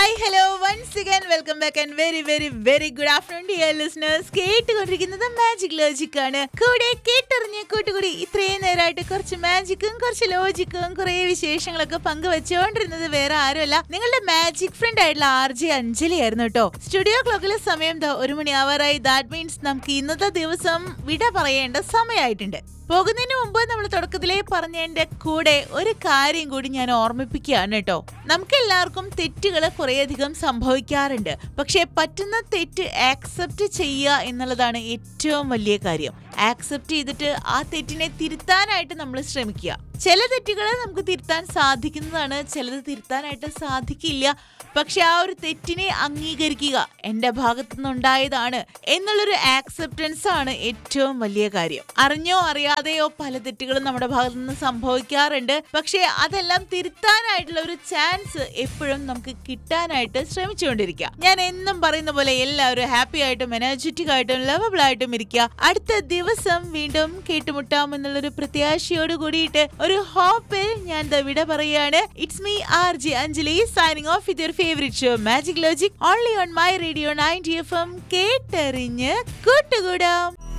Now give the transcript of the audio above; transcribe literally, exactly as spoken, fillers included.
Hi hello once again welcome back and very very very good afternoon dear listeners. കേട്ടുകൊണ്ടിരിക്കുന്നത് magic logic ആണ്. കൂടെ കേട്ടറിഞ്ഞ കൂട്ടുകൂടി ഇത്രയും നേരമായിട്ട് കുറച്ച് മാജിക്കും കുറച്ച് ലോജിക്കും കുറെ വിശേഷങ്ങളൊക്കെ പങ്കുവെച്ചുകൊണ്ടിരുന്നത് വേറെ ആരുമല്ല, നിങ്ങളുടെ മാജിക് ഫ്രണ്ട് ആയിട്ടുള്ള ആർ ജെ അഞ്ജലി ആയിരുന്നു കേട്ടോ. സ്റ്റുഡിയോ ക്ലോക്കിലെ സമയം ദാ ഒരു മണി ആവാറായി. ദാറ്റ് മീൻസ് നമുക്ക് ഇന്നത്തെ ദിവസം വിട പറയേണ്ട സമയമായിട്ടുണ്ട്. പോകുന്നതിന് മുമ്പ് നമ്മൾ തുടക്കത്തിലേ പറഞ്ഞതിന്റെ കൂടെ ഒരു കാര്യം കൂടി ഞാൻ ഓർമ്മിപ്പിക്കുകയാണ് കേട്ടോ. നമുക്ക് എല്ലാവർക്കും തെറ്റുകൾ കുറേയധികം സംഭവിക്കാറുണ്ട്. പക്ഷെ പറ്റുന്ന തെറ്റ് ആക്സെപ്റ്റ് ചെയ്യുക എന്നുള്ളതാണ് ഏറ്റവും വലിയ കാര്യം. ആക്സെപ്റ്റ് ചെയ്തിട്ട് ആ തെറ്റിനെ തിരുത്താനായിട്ട് നമ്മൾ ശ്രമിക്കുക. ചില തെറ്റുകൾ നമുക്ക് തിരുത്താൻ സാധിക്കുന്നതാണ്, ചിലത് തിരുത്താനായിട്ട് സാധിക്കില്ല. പക്ഷെ ആ ഒരു തെറ്റിനെ അംഗീകരിക്കുക, എൻ്റെ ഭാഗത്തു നിന്നുണ്ടായതാണ് എന്നുള്ളൊരു ആക്സെപ്റ്റൻസ് ആണ് ഏറ്റവും വലിയ കാര്യം. അറിഞ്ഞോ അറിയാതെയോ പല തെറ്റുകളും നമ്മുടെ ഭാഗത്തു നിന്ന് സംഭവിക്കാറുണ്ട്. പക്ഷെ അതെല്ലാം തിരുത്താനായിട്ടുള്ള ഒരു ചാൻസ് എപ്പോഴും നമുക്ക് കിട്ടാനായിട്ട് ശ്രമിച്ചുകൊണ്ടിരിക്കുക. ഞാൻ എന്നും പറയുന്ന പോലെ എല്ലാവരും ഹാപ്പി ആയിട്ടും എനർജറ്റിക് ആയിട്ടും ലവബിൾ ആയിട്ടും ഇരിക്കുക. അടുത്ത ദിവസം വീണ്ടും കേട്ടുമുട്ടാം എന്നുള്ളൊരു പ്രത്യാശയോട് കൂടിയിട്ട് ഒരു ഹോപ്പിൽ ഞാൻ വിട പറയാണ്. It's me R J Anjali signing off with your favourite show magic logic only on my radio ninety F M. കേട്ടറിഞ്ഞ് കൂട്ടുകൂടാം.